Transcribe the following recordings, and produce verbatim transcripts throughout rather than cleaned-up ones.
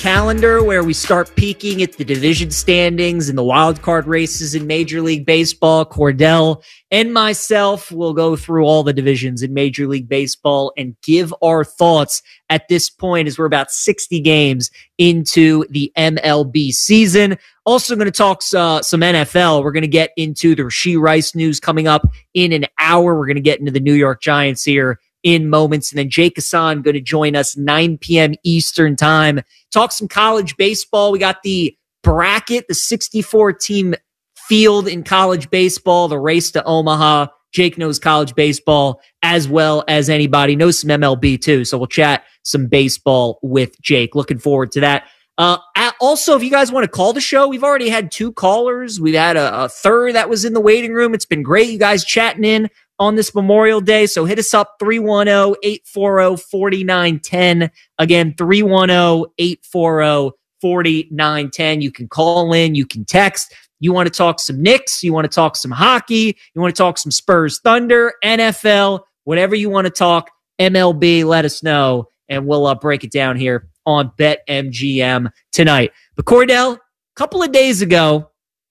calendar where we start peeking at the division standings and the wild card races in Major League Baseball. Cordell and myself will go through all the divisions in Major League Baseball and give our thoughts at this point as we're about sixty games into the M L B season. Also going to talk uh, some N F L. We're going to get into the Rashee Rice news coming up in an hour. We're going to get into the New York Giants here in moments. And then Jake Hassan going to join us nine p.m. Eastern time. Talk some college baseball. We got the bracket, the sixty-four team field in college baseball, the race to Omaha. Jake knows college baseball as well as anybody. Knows some M L B too. So we'll chat some baseball with Jake. Looking forward to that. Uh, also, if you guys want to call the show, we've already had two callers. We've had a, a third that was in the waiting room. It's been great. You guys chatting in on this Memorial Day. So hit us up, three one zero, eight four zero, four nine one zero. Again, three one zero, eight four zero, four nine one zero. You can call in, you can text. You want to talk some Knicks, you want to talk some hockey, you want to talk some Spurs Thunder, N F L, whatever you want to talk, M L B, let us know, and we'll uh, break it down here on BetMGM tonight. But Cordell, a couple of days ago,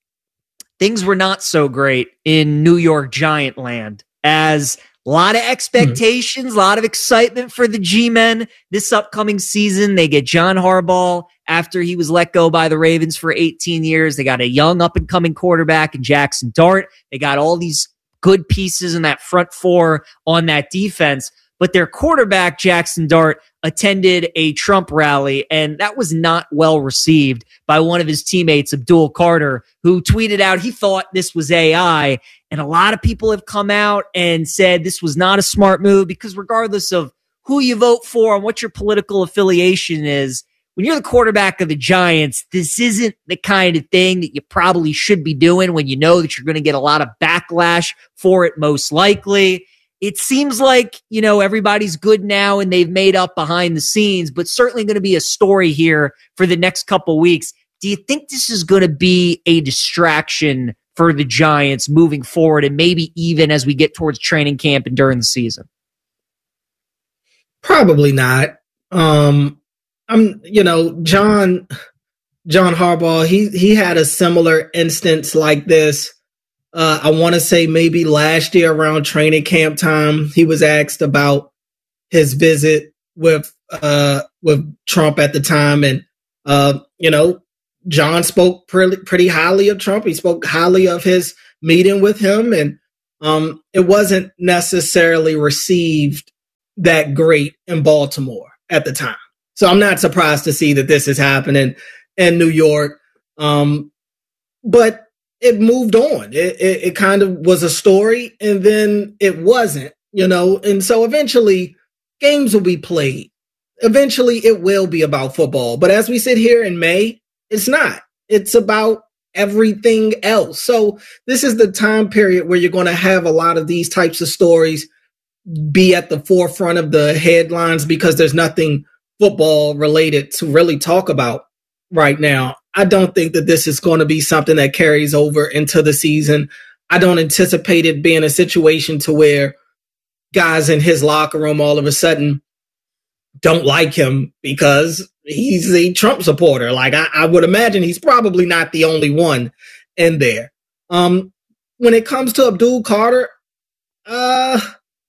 things were not so great in New York Giant land, as a lot of expectations, a mm-hmm. lot of excitement for the G-Men this upcoming season. They get John Harbaugh after he was let go by the Ravens for eighteen years. They got a young up-and-coming quarterback in Jackson Dart. They got all these good pieces in that front four on that defense. But their quarterback, Jackson Dart, attended a Trump rally, and that was not well received by one of his teammates, Abdul Carter, who tweeted out he thought this was A I. And a lot of people have come out and said this was not a smart move, because regardless of who you vote for and what your political affiliation is, when you're the quarterback of the Giants, this isn't the kind of thing that you probably should be doing when you know that you're going to get a lot of backlash for it, most likely. It seems like, you know, everybody's good now and they've made up behind the scenes, but certainly going to be a story here for the next couple weeks. Do you think this is going to be a distraction for the Giants moving forward, and maybe even as we get towards training camp and during the season? Probably not. Um, I'm, you know, John, John Harbaugh, he, he had a similar instance like this. Uh, I want to say maybe last year around training camp time, he was asked about his visit with, uh, with Trump at the time. And, uh, you know, John spoke pretty, pretty highly of Trump. He spoke highly of his meeting with him. And, um, it wasn't necessarily received that great in Baltimore at the time. So I'm not surprised to see that this is happening in New York. Um, but it moved on. It, it, it kind of was a story, and then it wasn't, you know? And so eventually games will be played. Eventually it will be about football. But as we sit here in May, it's not. It's about everything else. So this is the time period where you're going to have a lot of these types of stories be at the forefront of the headlines, because there's nothing football related to really talk about right now. I don't think that this is going to be something that carries over into the season. I don't anticipate it being a situation to where guys in his locker room all of a sudden don't like him because he's a Trump supporter. Like, I, I would imagine he's probably not the only one in there. Um, when it comes to Abdul Carter, uh,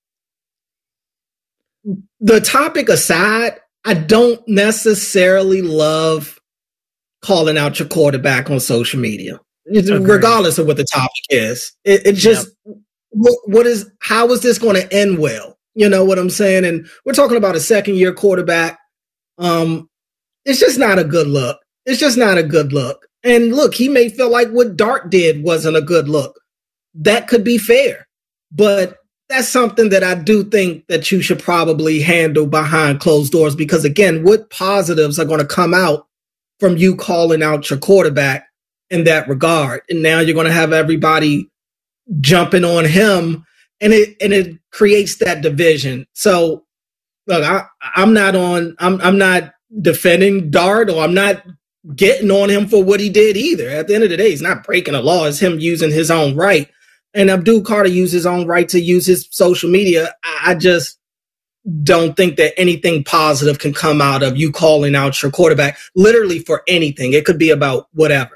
the topic aside, I don't necessarily love calling out your quarterback on social media, Agreed. regardless of what the topic is. It, it just, yep. what, what is, how is this going to end well? You know what I'm saying? And we're talking about a second year quarterback. Um, it's just not a good look. It's just not a good look. And look, he may feel like what Dart did wasn't a good look. That could be fair, but that's something that I do think that you should probably handle behind closed doors, because again, what positives are going to come out from you calling out your quarterback in that regard? And now you're going to have everybody jumping on him, and it and it creates that division. So look, I, I'm not on. I'm I'm not defending Dart, or I'm not getting on him for what he did either. At the end of the day, he's not breaking a law. It's him using his own right. And Abdul Carter used his own right to use his social media. I, I just don't think that anything positive can come out of you calling out your quarterback, literally for anything. It could be about whatever.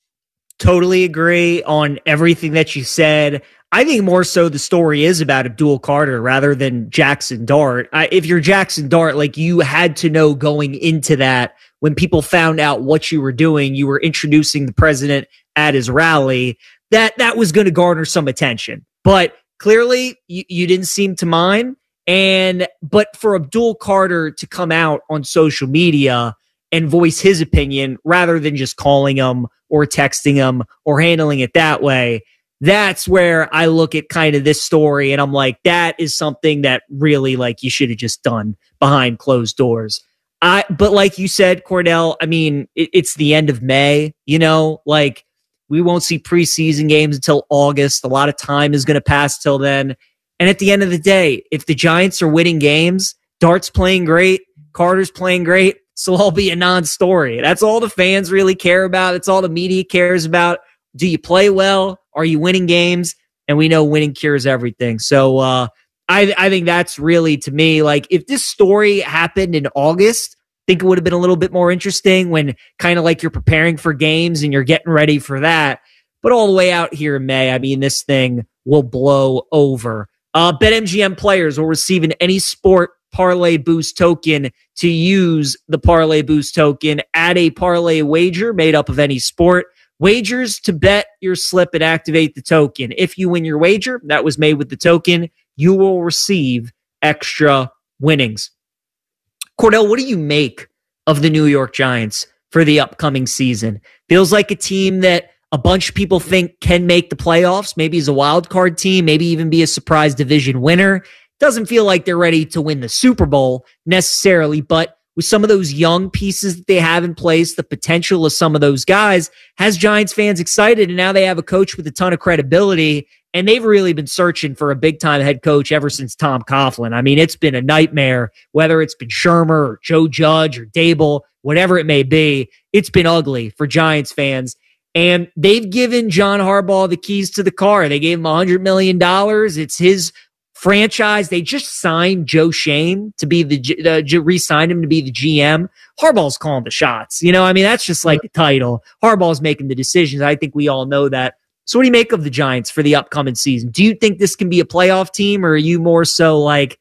Totally agree on everything that you said. I think more so the story is about Abdul Carter rather than Jackson Dart. I, if you're Jackson Dart, like you had to know going into that, when people found out what you were doing, you were introducing the president at his rally, that that was going to garner some attention. But clearly you, you didn't seem to mind. And but for Abdul Carter to come out on social media and voice his opinion rather than just calling him or texting him or handling it that way, that's where I look at kind of this story and I'm like, that is something that really like you should have just done behind closed doors. I but like you said, Cordell, I mean, it, it's the end of May, you know, like we won't see preseason games until August. A lot of time is going to pass till then. And at the end of the day, if the Giants are winning games, Dart's playing great, Carter's playing great, so it'll all be a non-story. That's all the fans really care about. It's all the media cares about. Do you play well? Are you winning games? And we know winning cures everything. So uh, I, I think that's really, to me, like if this story happened in August, I think it would have been a little bit more interesting when kind of like you're preparing for games and you're getting ready for that. But all the way out here in May, I mean, this thing will blow over. Uh, BetMGM players will receive an Any Sport Parlay Boost token to use the Parlay Boost token. Add a parlay wager made up of any sport. Wagers to bet your slip and activate the token. If you win your wager that was made with the token, you will receive extra winnings. Cordell, what do you make of the New York Giants for the upcoming season? Feels like a team that a bunch of people think can make the playoffs, maybe as a wild card team, maybe even be a surprise division winner. Doesn't feel like they're ready to win the Super Bowl necessarily, but with some of those young pieces that they have in place, the potential of some of those guys has Giants fans excited. And now they have a coach with a ton of credibility, and they've really been searching for a big-time head coach ever since Tom Coughlin. I mean, it's been a nightmare, whether it's been Shermer or Joe Judge or Dable, whatever it may be. It's been ugly for Giants fans. And they've given John Harbaugh the keys to the car. They gave him one hundred million dollars. It's his franchise. They just signed Joe Shane to be the, uh, re-signed him to be the G M. Harbaugh's calling the shots. You know, I mean, that's just like the title. Harbaugh's making the decisions. I think we all know that. So what do you make of the Giants for the upcoming season? Do you think this can be a playoff team, or are you more so like,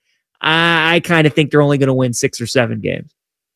I, I kind of think they're only going to win six or seven games?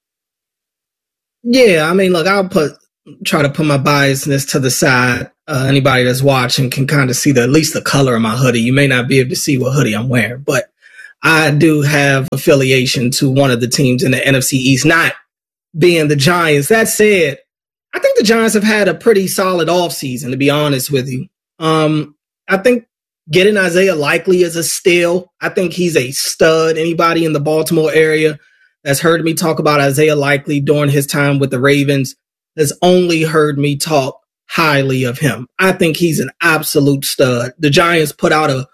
Yeah, I mean, look, I'll put try to put my biasness to the side. Uh, anybody that's watching can kind of see the at least the color of my hoodie. You may not be able to see what hoodie I'm wearing, but I do have affiliation to one of the teams in the N F C East, not being the Giants. That said, I think the Giants have had a pretty solid offseason, to be honest with you. Um, I think getting Isaiah Likely is a steal. I think he's a stud. Anybody in the Baltimore area that's heard me talk about Isaiah Likely during his time with the Ravens has only heard me talk highly of him. I think he's an absolute stud. The Giants put out a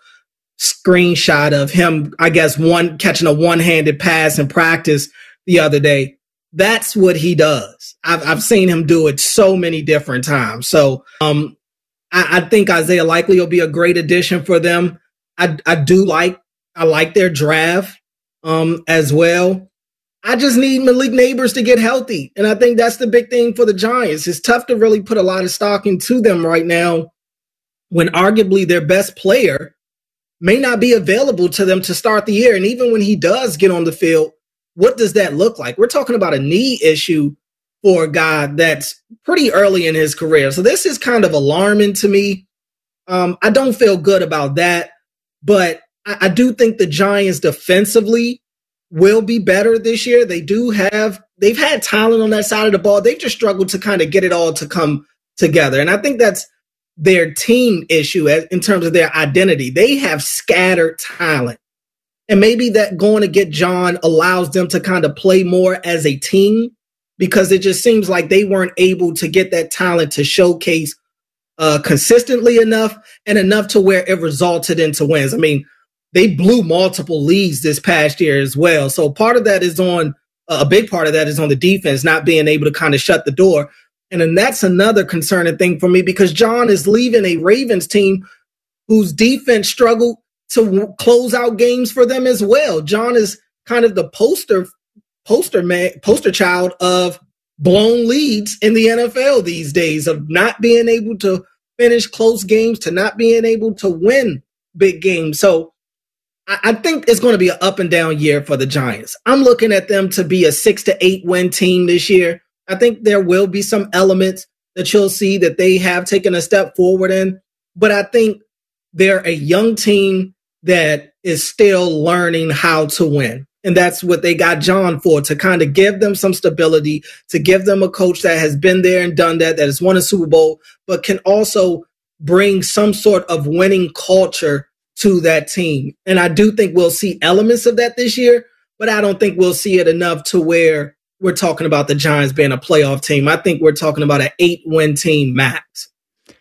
screenshot of him, I guess, one catching a one-handed pass in practice the other day. That's what he does. I've, I've seen him do it so many different times. So um, I, I think Isaiah Likely will be a great addition for them. I, I do like, I like their draft um, as well. I just need Malik Neighbors to get healthy. And I think that's the big thing for the Giants. It's tough to really put a lot of stock into them right now when arguably their best player may not be available to them to start the year. And even when he does get on the field, what does that look like? We're talking about a knee issue for a guy that's pretty early in his career. So this is kind of alarming to me. Um, I don't feel good about that, but I, I do think the Giants defensively will be better this year. They do have, they've had talent on that side of the ball. They've just struggled to kind of get it all to come together. And I think that's their team issue in terms of their identity. They have scattered talent. And maybe that going to get John allows them to kind of play more as a team, because it just seems like they weren't able to get that talent to showcase uh, consistently enough and enough to where it resulted into wins. I mean, they blew multiple leads this past year as well. So part of that is on, uh, a big part of that is on the defense, not being able to kind of shut the door. And then that's another concerning thing for me, because John is leaving a Ravens team whose defense struggled to w- close out games for them as well. John is kind of the poster poster man, poster child of blown leads in the N F L these days, of not being able to finish close games, to not being able to win big games. So I, I think it's going to be an up and down year for the Giants. I'm looking at them to be a six to eight win team this year. I think there will be some elements that you'll see that they have taken a step forward in, but I think they're a young team that is still learning how to win. And that's what they got John for, to kind of give them some stability, to give them a coach that has been there and done that, that has won a Super Bowl, but can also bring some sort of winning culture to that team. And I do think we'll see elements of that this year, but I don't think we'll see it enough to where we're talking about the Giants being a playoff team. I think we're talking about an eight-win team max.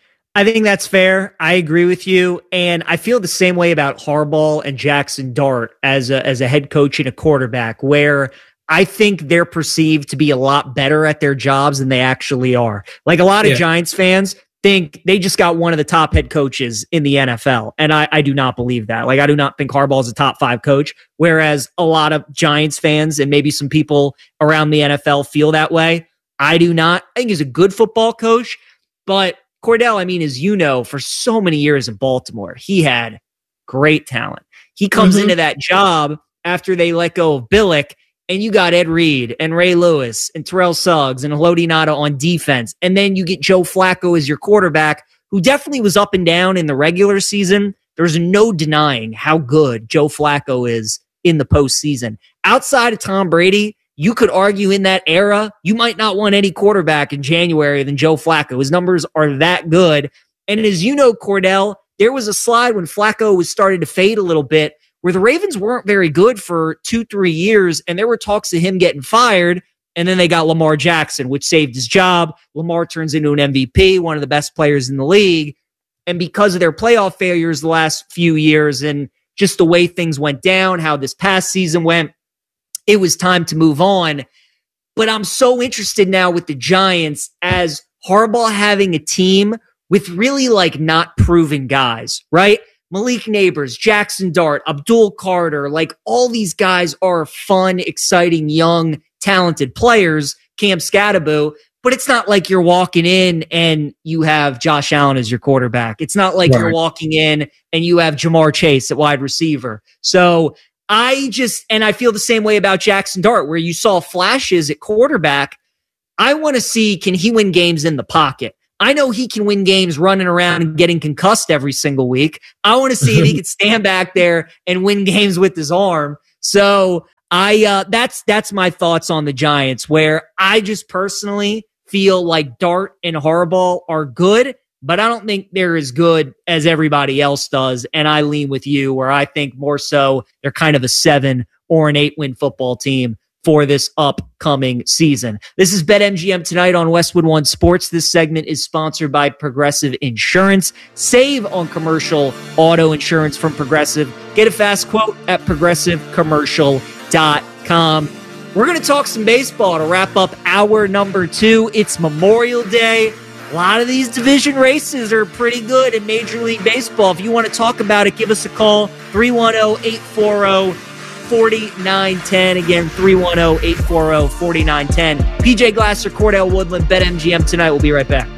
I think that's fair. I agree with you. And I feel the same way about Harbaugh and Jackson Dart as a, as a head coach and a quarterback, where I think they're perceived to be a lot better at their jobs than they actually are. Like, a lot of yeah. Giants fans think they just got one of the top head coaches in the N F L. And I, I do not believe that. Like, I do not think Harbaugh is a top five coach, whereas a lot of Giants fans and maybe some people around the N F L feel that way. I do not. I think he's a good football coach, but Cordell, I mean, as you know, for so many years in Baltimore, he had great talent. He comes mm-hmm. into that job after they let go of Billick, and you got Ed Reed and Ray Lewis and Terrell Suggs and Haloti Ngata on defense. And then you get Joe Flacco as your quarterback, who definitely was up and down in the regular season. There's no denying how good Joe Flacco is in the postseason. Outside of Tom Brady, you could argue in that era, you might not want any quarterback in January than Joe Flacco. His numbers are that good. And as you know, Cordell, there was a slide when Flacco was starting to fade a little bit where the Ravens weren't very good for two, three years, and there were talks of him getting fired, and then they got Lamar Jackson, which saved his job. Lamar turns into an M V P, one of the best players in the league. And because of their playoff failures the last few years and just the way things went down, how this past season went, it was time to move on. But I'm so interested now with the Giants as Harbaugh having a team with really like not proven guys, right? Malik Neighbors, Jackson Dart, Abdul Carter, like all these guys are fun, exciting, young, talented players, Cam Scatterbo, but it's not like you're walking in and you have Josh Allen as your quarterback. It's not like right. you're walking in and you have Jamar Chase at wide receiver. So I just, and I feel the same way about Jackson Dart, where you saw flashes at quarterback. I want to see, can he win games in the pocket? I know he can win games running around and getting concussed every single week. I want to see if he can stand back there and win games with his arm. So I, uh, that's, that's my thoughts on the Giants, where I just personally feel like Dart and Harbaugh are good, but I don't think they're as good as everybody else does. And I lean with you, where I think more so they're kind of a seven or an eight win football team for this upcoming season. This is BetMGM Tonight on Westwood One Sports. This segment is sponsored by Progressive Insurance. Save on commercial auto insurance from Progressive. Get a fast quote at progressive commercial dot com. We're going to talk some baseball to wrap up hour number two. It's Memorial Day. A lot of these division races are pretty good in Major League Baseball. If you want to talk about it, give us a call, three one zero, eight four zero, four nine one zero. Again, three one zero, eight four zero, four nine one zero. P J Glasser, Cordell Woodland, BetMGM Tonight. We'll be right back.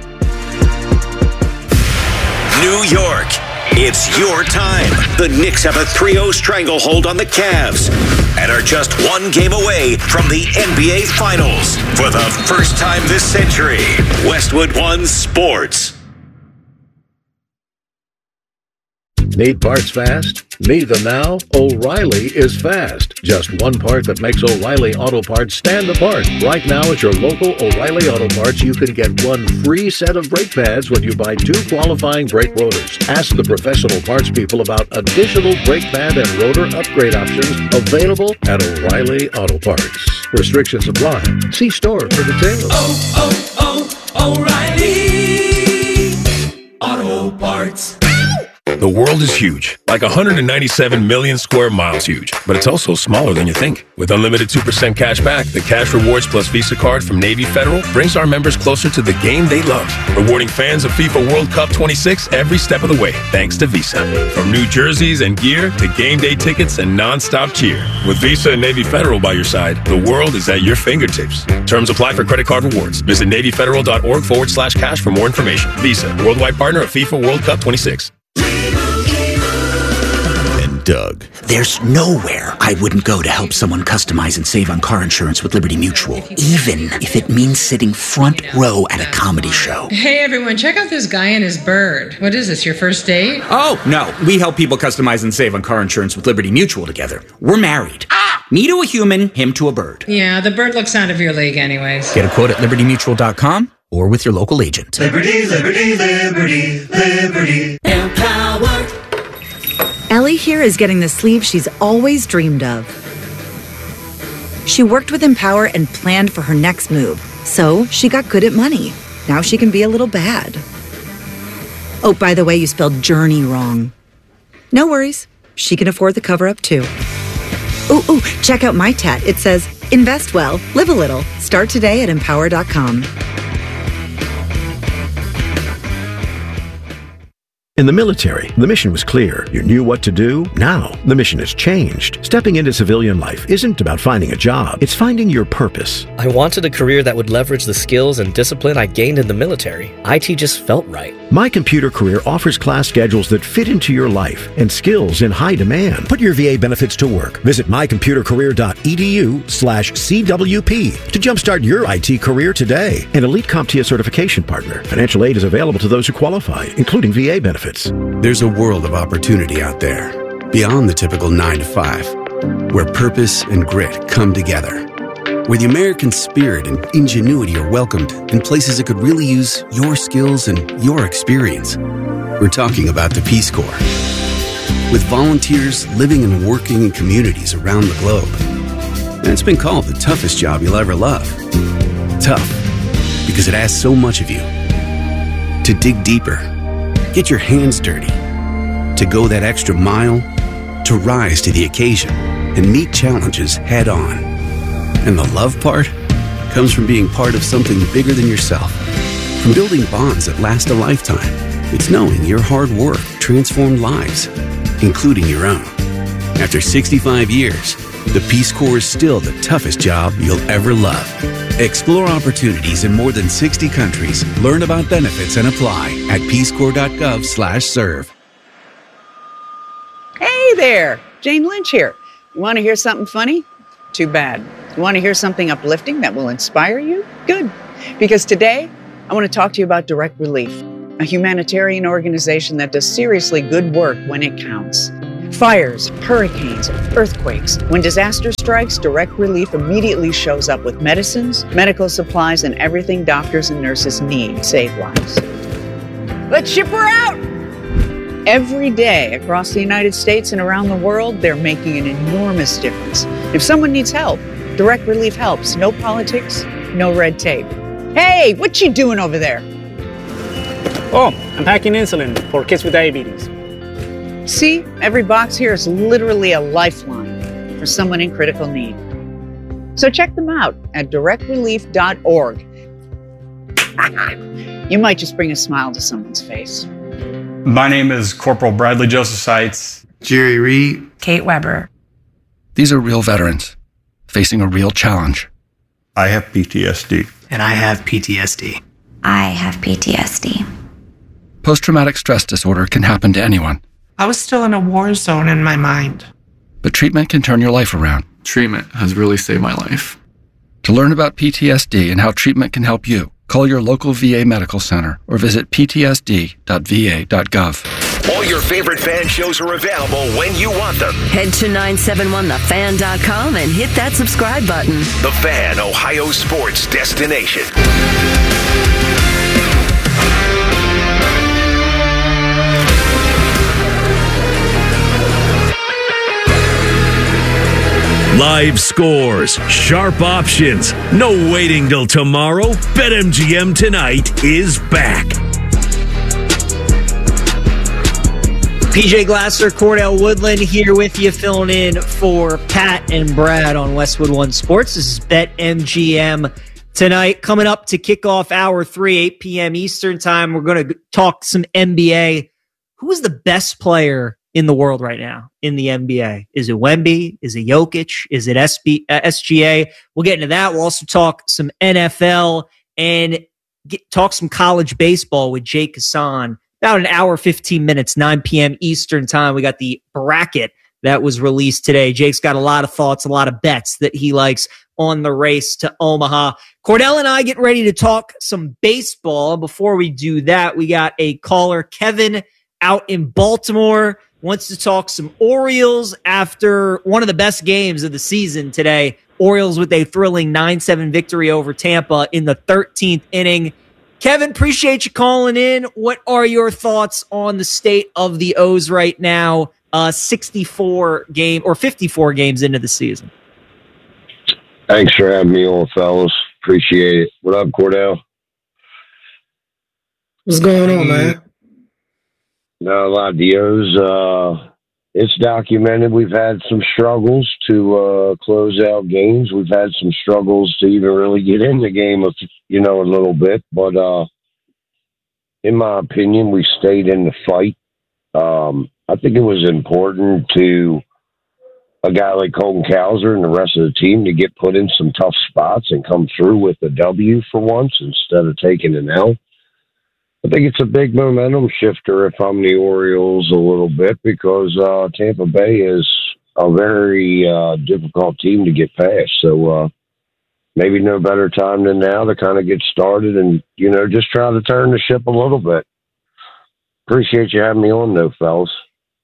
New York, it's your time. The Knicks have a three oh stranglehold on the Cavs and are just one game away from the N B A Finals. For the first time this century, Westwood One Sports. Need parts fast? Need them now? O'Reilly is fast. Just one part that makes O'Reilly Auto Parts stand apart. Right now at your local O'Reilly Auto Parts, you can get one free set of brake pads when you buy two qualifying brake rotors. Ask the professional parts people about additional brake pad and rotor upgrade options available at O'Reilly Auto Parts. Restrictions apply. See store for details. Oh, oh, oh, O'Reilly Auto Parts. The world is huge, like one hundred ninety-seven million square miles huge, but it's also smaller than you think. With unlimited two percent cash back, the Cash Rewards Plus Visa card from Navy Federal brings our members closer to the game they love, rewarding fans of FIFA World Cup twenty-six every step of the way, thanks to Visa. From new jerseys and gear to game day tickets and non-stop cheer. With Visa and Navy Federal by your side, the world is at your fingertips. Terms apply for credit card rewards. Visit NavyFederal.org forward slash cash for more information. Visa, worldwide partner of FIFA World Cup twenty-six. Doug. There's nowhere I wouldn't go to help someone customize and save on car insurance with Liberty Mutual, even if it means sitting front row at a comedy show. Hey everyone, check out this guy and his bird. What is this, your first date? Oh, no. We help people customize and save on car insurance with Liberty Mutual together. We're married. Ah! Me to a human, him to a bird. Yeah, the bird looks out of your league anyways. Get a quote at liberty mutual dot com or with your local agent. Liberty, liberty, liberty, liberty. Empower. Ellie here is getting the sleeve she's always dreamed of. She worked with Empower and planned for her next move, so she got good at money. Now she can be a little bad. Oh, by the way, you spelled journey wrong. No worries. She can afford the cover-up too. Ooh, ooh, check out my tat. It says, invest well, live a little. Start today at empower dot com. In the military, the mission was clear. You knew what to do. Now, the mission has changed. Stepping into civilian life isn't about finding a job. It's finding your purpose. I wanted a career that would leverage the skills and discipline I gained in the military. I T just felt right. My Computer Career offers class schedules that fit into your life and skills in high demand. Put your V A benefits to work. Visit my computer career dot e d u slash C W P to jumpstart your I T career today. An Elite CompTIA certification partner. Financial aid is available to those who qualify, including V A benefits. There's a world of opportunity out there, beyond the typical nine to five, where purpose and grit come together, where the American spirit and ingenuity are welcomed in places that could really use your skills and your experience. We're talking about the Peace Corps. With volunteers living and working in communities around the globe. And it's been called the toughest job you'll ever love. Tough, because it asks so much of you. To dig deeper, get your hands dirty, to go that extra mile, to rise to the occasion and meet challenges head on. And the love part comes from being part of something bigger than yourself, from building bonds that last a lifetime. It's knowing your hard work transformed lives, including your own. After sixty-five years, the Peace Corps is still the toughest job you'll ever love. Explore opportunities in more than sixty countries. Learn about benefits and apply at peace corps dot gov slash serve. Hey there, Jane Lynch here. You want to hear something funny? Too bad. You want to hear something uplifting that will inspire you? Good. Because today, I want to talk to you about Direct Relief, a humanitarian organization that does seriously good work when it counts. Fires, hurricanes, earthquakes. When disaster strikes, Direct Relief immediately shows up with medicines, medical supplies, and everything doctors and nurses need to save lives. Let's ship her out! Every day across the United States and around the world, they're making an enormous difference. If someone needs help, Direct Relief helps. No politics, no red tape. Hey, what you doing over there? Oh, I'm packing insulin for kids with diabetes. See, every box here is literally a lifeline for someone in critical need. So check them out at direct relief dot org. You might just bring a smile to someone's face. My name is Corporal Bradley Joseph Seitz. Jerry Reed. Kate Weber. These are real veterans facing a real challenge. I have P T S D. And I have P T S D. I have P T S D. Post-traumatic stress disorder can happen to anyone. I was still in a war zone in my mind. But treatment can turn your life around. Treatment has really saved my life. To learn about P T S D and how treatment can help you, call your local V A medical center or visit p t s d dot v a dot gov. All your favorite fan shows are available when you want them. Head to nine seven one the fan dot com and hit that subscribe button. The Fan, Ohio sports destination. Live scores, sharp options, no waiting till tomorrow. BetMGM Tonight is back. P J Glasser, Cordell Woodland here with you, filling in for Pat and Brad on Westwood One Sports. This is BetMGM tonight. Coming up to kick off hour three, eight p.m. Eastern time, we're going to talk some N B A. Who is the best player in the world right now in the N B A? Is it Wemby? Is it Jokic? Is it S B, uh, S G A? We'll get into that. We'll also talk some N F L and get, talk some college baseball with Jake Hassan. About an hour, fifteen minutes, nine p.m. Eastern time. We got the bracket that was released today. Jake's got a lot of thoughts, a lot of bets that he likes on the race to Omaha. Cordell and I get ready to talk some baseball. Before we do that, we got a caller, Kevin, out in Baltimore, wants to talk some Orioles after one of the best games of the season today. Orioles with a thrilling nine seven victory over Tampa in the thirteenth inning. Kevin, appreciate you calling in. What are your thoughts on the state of the O's right now, uh, sixty-four game or fifty-four games into the season? Thanks for having me on, fellas. Appreciate it. What up, Cordell? What's going on, man? No, a lot of the O's. Uh, it's documented. We've had some struggles to uh, close out games. We've had some struggles to even really get in the game, of, you know, a little bit. But uh, in my opinion, we stayed in the fight. Um, I think it was important to a guy like Colton Cowser and the rest of the team to get put in some tough spots and come through with a W for once instead of taking an L. I think it's a big momentum shifter if I'm the Orioles a little bit because uh, Tampa Bay is a very uh, difficult team to get past. So uh, maybe no better time than now to kind of get started and, you know, just try to turn the ship a little bit. Appreciate you having me on, though, fellas.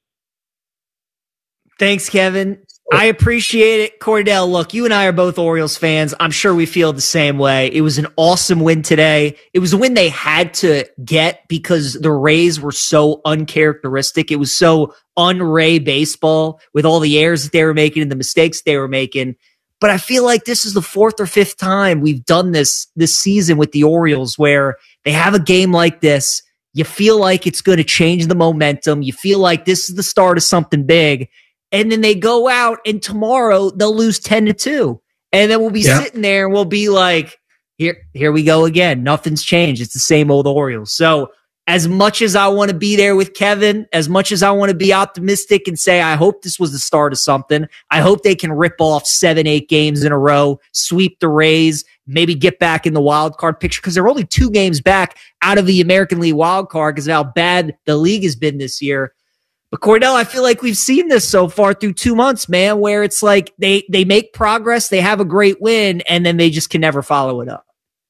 Thanks, Kevin. I appreciate it. Cordell, look, you and I are both Orioles fans. I'm sure we feel the same way. It was an awesome win today. It was a win they had to get because the Rays were so uncharacteristic. It was so un-Ray baseball with all the errors that they were making and the mistakes they were making. But I feel like this is the fourth or fifth time we've done this this season with the Orioles where they have a game like this. You feel like it's going to change the momentum. You feel like this is the start of something big. And then they go out and tomorrow they'll lose ten to two. And then we'll be yeah. sitting there and we'll be like, here, here we go again. Nothing's changed. It's the same old Orioles. So as much as I want to be there with Kevin, as much as I want to be optimistic and say, I hope this was the start of something. I hope they can rip off seven, eight games in a row, sweep the Rays, maybe get back in the wild card picture because they're only two games back out of the American League wild card because of how bad the league has been this year. But Cordell, I feel like we've seen this so far through two months, man, where it's like they, they make progress, they have a great win, and then they just can never follow it up.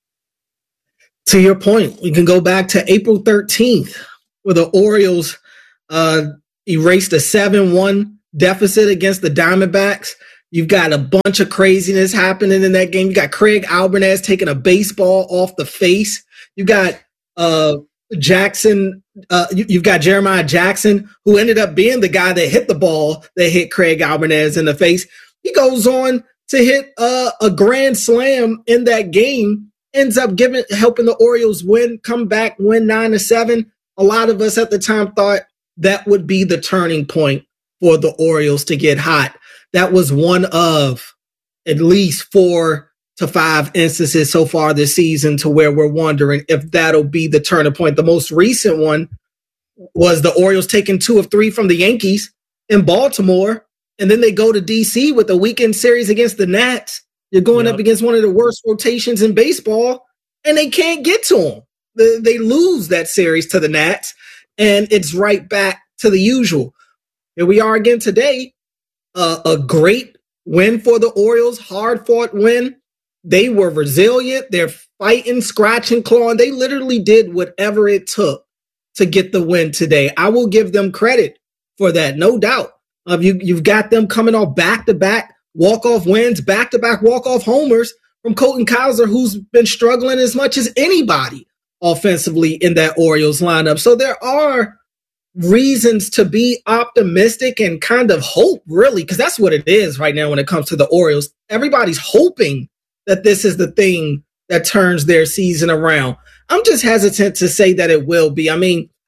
To your point, we can go back to April thirteenth, where the Orioles uh, erased a seven one deficit against the Diamondbacks. You've got a bunch of craziness happening in that game. You got Craig Albanez taking a baseball off the face. You got uh, Jackson. Uh, you, you've got Jeremiah Jackson, who ended up being the guy that hit the ball that hit Craig Albanez in the face. He goes on to hit uh, a grand slam in that game. Ends up giving helping the Orioles win, come back, win nine to seven. A lot of us at the time thought that would be the turning point for the Orioles to get hot. That was one of at least four to five instances so far this season to where we're wondering if that'll be the turning point. The most recent one was the Orioles taking two of three from the Yankees in Baltimore, and then they go to D C with a weekend series against the Nats. You're going yep. up against one of the worst rotations in baseball, and they can't get to them. They, they lose that series to the Nats, and it's right back to the usual. Here we are again today. Uh, a great win for the Orioles, hard-fought win. They were resilient. They're fighting, scratching, clawing. They literally did whatever it took to get the win today. I will give them credit for that, no doubt. Uh, you, you've got them coming off back-to-back walk-off wins, back-to-back walk-off homers from Colton Cowser, who's been struggling as much as anybody offensively in that Orioles lineup. So there are reasons to be optimistic and kind of hope, really, because that's what it is right now when it comes to the Orioles. Everybody's hoping that this is the thing that turns their season around. I'm just hesitant to say that it will be. I mean, I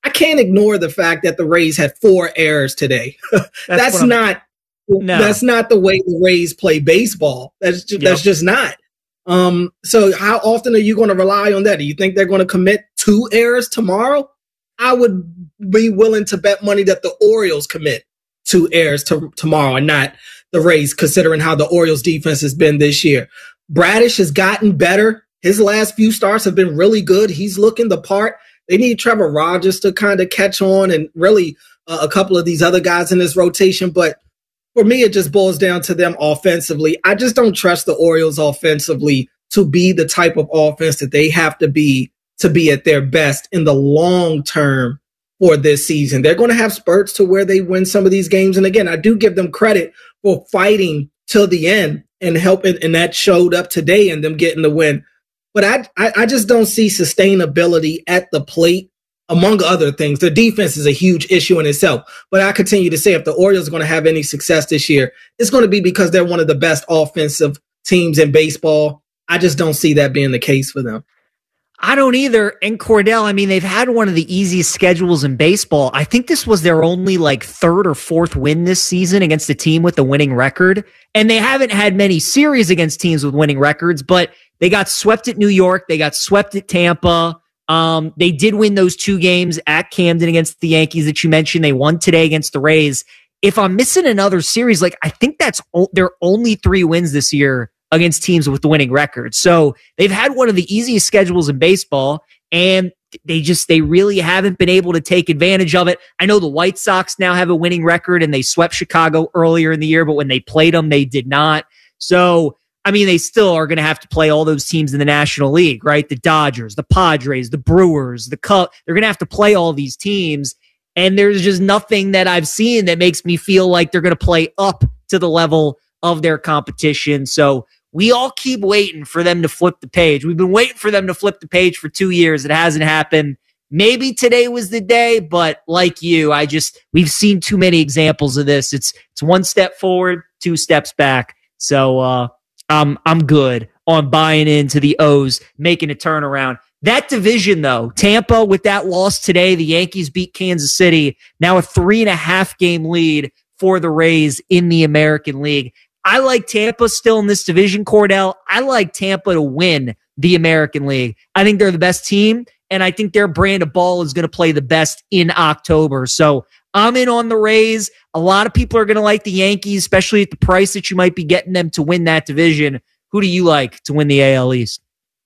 I can't ignore the fact that the Rays had four errors today. That's, that's not no. that's not the way the Rays play baseball. That's just, yep. that's just not. Um, so how often are you going to rely on that? Do you think they're going to commit two errors tomorrow? I would be willing to bet money that the Orioles commit two errors to, tomorrow and not the Rays, considering how the Orioles defense has been this year. Bradish has gotten better. His last few starts have been really good. He's looking the part. They need Trevor Rogers to kind of catch on and really uh, a couple of these other guys in this rotation. But for me, it just boils down to them offensively. I just don't trust the Orioles offensively to be the type of offense that they have to be to be at their best in the long term for this season. They're going to have spurts to where they win some of these games. And again, I do give them credit for fighting till the end and helping, and that showed up today in them getting the win. But I, I, I just don't see sustainability at the plate, among other things. The defense is a huge issue in itself. But I continue to say if the Orioles are going to have any success this year, it's going to be because they're one of the best offensive teams in baseball. I just don't see that being the case for them. I don't either. And Cordell, I mean, they've had one of the easiest schedules in baseball. I think this was their only like third or fourth win this season against a team with a winning record. And they haven't had many series against teams with winning records, but they got swept at New York. They got swept at Tampa. Um, they did win those two games at Camden against the Yankees that you mentioned. They won today against the Rays. If I'm missing another series, like I think that's o- their only three wins this year against teams with the winning record. So they've had one of the easiest schedules in baseball, and they just, they really haven't been able to take advantage of it. I know the White Sox now have a winning record and they swept Chicago earlier in the year, but when they played them, they did not. So, I mean, they still are going to have to play all those teams in the National League, right? The Dodgers, the Padres, the Brewers, the Cubs. They're going to have to play all these teams. And there's just nothing that I've seen that makes me feel like they're going to play up to the level of their competition. So we all keep waiting for them to flip the page. We've been waiting for them to flip the page for two years. It hasn't happened. Maybe today was the day, but like you, I just, we've seen too many examples of this. It's, it's one step forward, two steps back. So, uh, um, I'm good on buying into the O's, making a turnaround. That division though, Tampa with that loss today, the Yankees beat Kansas City, now a three and a half game lead for the Rays in the American League. I like Tampa still in this division, Cordell. I like Tampa to win the American League. I think they're the best team, and I think their brand of ball is going to play the best in October. So I'm in on the Rays. A lot of people are going to like the Yankees, especially at the price that you might be getting them to win that division. Who do you like to win the A L East?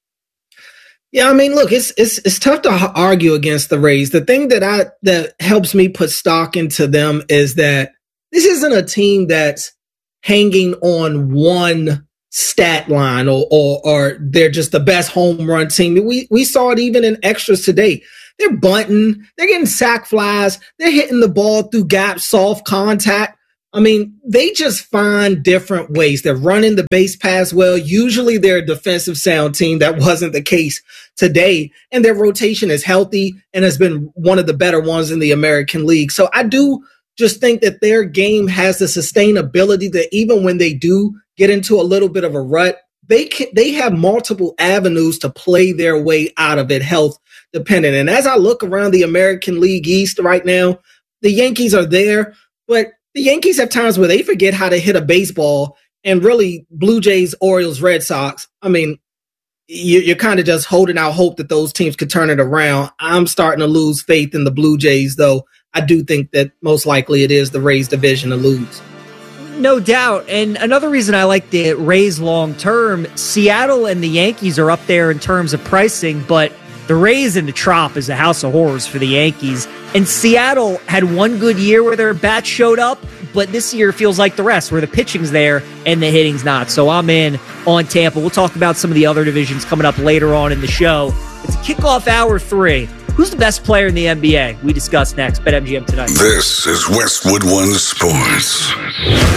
Yeah, I mean, look, it's it's it's tough to argue against the Rays. The thing that I that helps me put stock into them is that this isn't a team that's hanging on one stat line or, or or they're just the best home run team. We we saw it even in extras today. They're bunting, they're getting sack flies, they're hitting the ball through gaps, soft contact. I mean, they just find different ways. They're running the base pass well. Usually they're a defensive sound team. That wasn't the case today. And their rotation is healthy and has been one of the better ones in the American League. So I do just think that their game has the sustainability that even when they do get into a little bit of a rut, they can, they have multiple avenues to play their way out of it, health dependent. And as I look around the American League East right now, the Yankees are there, but the Yankees have times where they forget how to hit a baseball, and really Blue Jays, Orioles, Red Sox. I mean, you, you're kind of just holding out hope that those teams could turn it around. I'm starting to lose faith in the Blue Jays, though. I do think that most likely it is the Rays division to lose. No doubt. And another reason I like the Rays long term, Seattle and the Yankees are up there in terms of pricing, but the Rays and the Trop is a house of horrors for the Yankees. And Seattle had one good year where their bats showed up, but this year feels like the rest, where the pitching's there and the hitting's not. So I'm in on Tampa. We'll talk about some of the other divisions coming up later on in the show. It's kickoff hour three. Who's the best player in the N B A? We discuss next. BetMGM tonight. This is Westwood One Sports.